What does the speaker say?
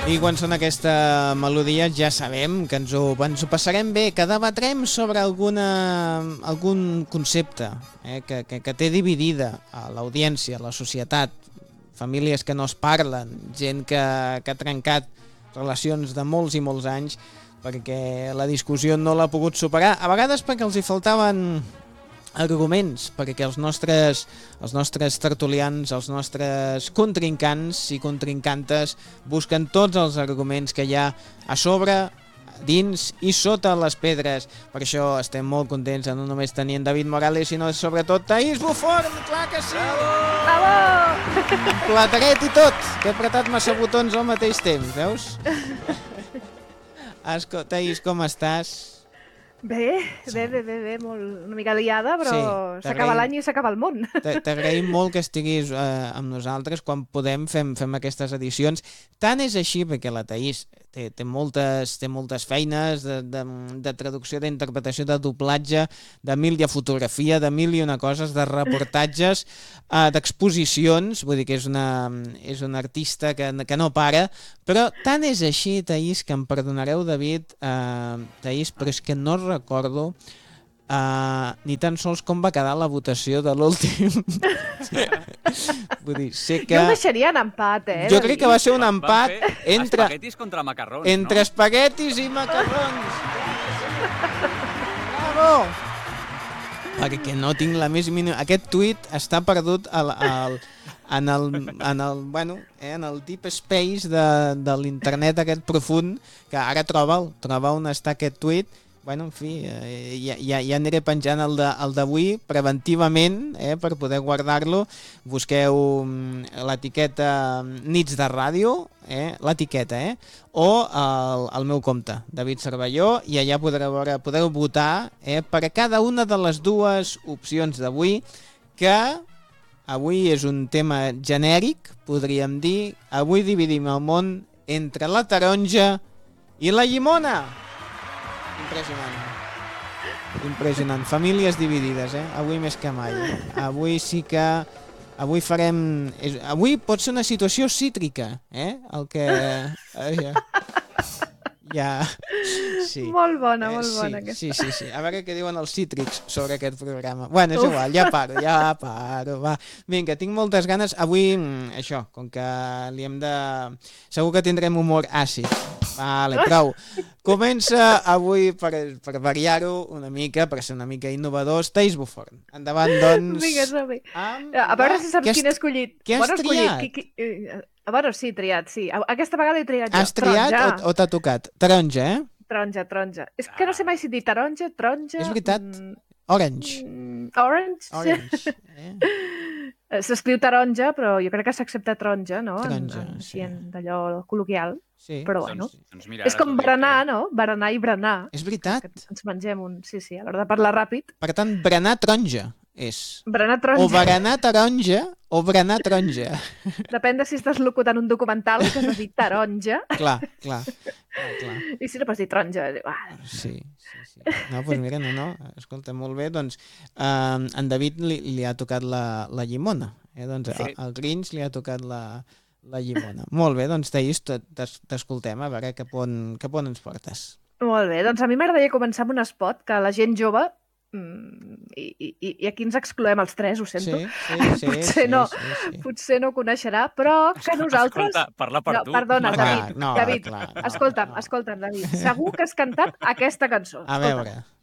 I quan sona aquesta melodia ja sabem que ens ho passarem bé, que debatrem sobre algun concepte que té dividida a l'audiència, a la societat, famílies que no es parlen, gent que ha trencat relacions de molts i molts anys perquè la discussió no l'ha pogut superar, a vegades perquè els hi faltaven arguments, perquè els nostres tertulians, els nostres contrincants i contrincantes busquen tots els arguments que hi ha a sobre, dins i sota les pedres. Per això estem molt contents de no només tenir en David Morales, sinó sobretot Thaís Bufort, clar que sí! Bravo! Plateret i tot, que he apretat massa botons al mateix temps, veus? Thaís, com estàs? Bé, una mica liada, però sí, s'acaba l'any i s'acaba el món. T'agraïm molt que estiguis amb nosaltres, quan podem fem aquestes edicions. Tant és així perquè la Thaís té moltes feines de traducció, d'interpretació, de doblatge, de mil de fotografia, de mil i una coses, de reportatges, d'exposicions, vull dir que és una artista que no para, però tant és així, Thaís, que em perdonareu, David, Thaís, però és que no recordo ni tan sols com va quedar la votació de l'últim. Vull dir, sé que... Jo el deixaria en empat, Jo crec que va ser un empat entre... Espaguetis contra macarrons, entre espaguetis i macarrons. Bravo! Perquè no tinc la més mínima... Aquest tuit està perdut en el deep space de l'internet aquest profund, que ara troba on està aquest tuit. Bueno, en fi, ja aniré penjant el d'avui preventivament per poder guardar-lo. Busqueu l'etiqueta Nits de Ràdio, l'etiqueta, o el meu compte, David Cervelló, i allà podreu votar per a cada una de les dues opcions d'avui, que avui és un tema genèric, podríem dir. Avui dividim el món entre la taronja i la llimona. Impressionant. Famílies dividides, avui més que mai. Avui sí que... Avui pot ser una situació cítrica, el que... Sí. Molt bona aquesta. Sí. A veure què diuen els cítrics sobre aquest programa. Bueno, és igual, ja paro, va. Vinga, tinc moltes ganes. Avui, això, com que li hem de... Segur que tindrem humor àcid. Vale, prou. Comença avui, per variar-ho una mica, per ser una mica innovadors, Thaís Bufort. Endavant, doncs... Vinga, som-hi. A veure si saps quin he escollit. Què has triat? Bueno, sí, triat, sí. Aquesta vegada he triat jo. Has triat o t'ha tocat? Taronja, Taronja. És que no sé mai si dir taronja. És veritat. Orange. Orange. S'escriu taronja, però jo crec que s'accepta taronja, no? Taronja, sí. D'allò col·loquial. Sí. Però bueno, doncs mira, és com berenar, no? Berenar i berenar. És veritat. Ens mengem sí, a l'hora de parlar ràpid. Per tant, berenar taronja és. Berenar taronja. O berenar taronja o berenar taronja. Depèn de si estàs locutant un documental que has de dir taronja. Clar. I si no pots dir taronja. Sí. No, doncs mira, no. Escolta, molt bé. Doncs en David li ha tocat la llimona. Doncs sí. Al Grinch li ha tocat la llimona. Molt bé, doncs Thaís, t'escoltem, a veure cap on ens portes. Molt bé, doncs a mi m'agradaria començar amb un spot que la gent jove, i aquí ens excloem els tres, ho sento, potser no coneixerà, però que nosaltres... Escolta, parla per tu. Perdona, David, escolta'm, David, segur que has cantat aquesta cançó. A veure.